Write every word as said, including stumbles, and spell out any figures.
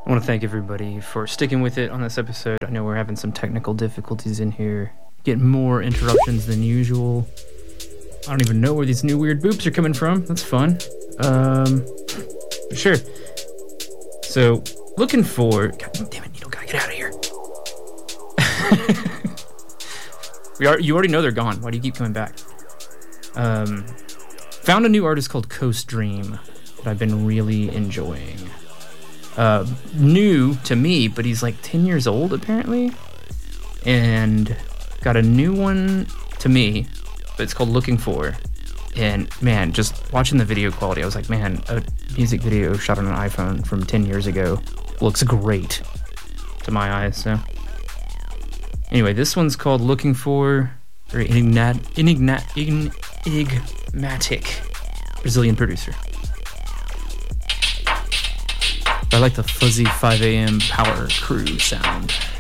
I want to thank everybody for sticking with it on this episode. I know we're having some technical difficulties in here. Getting more interruptions than usual. I don't even know where these new weird boops are coming from. That's fun. Um, sure. So, looking for... God damn it, Needle Guy, get out of here. we are. You already know they're gone. Why do you keep coming back? Um, found a new artist called Coast Dream that I've been really enjoying. Uh, new to me, but he's like ten years old apparently, and got a new one to me, but it's called Looking For. And man, just watching the video quality, I was like, man, a music video shot on an iPhone from ten years ago looks great to my eyes. So anyway, this one's called Looking For, or Enigmat, Enigmat, Enigmatic, Brazilian producer. I like the fuzzy five a.m. power crew sound.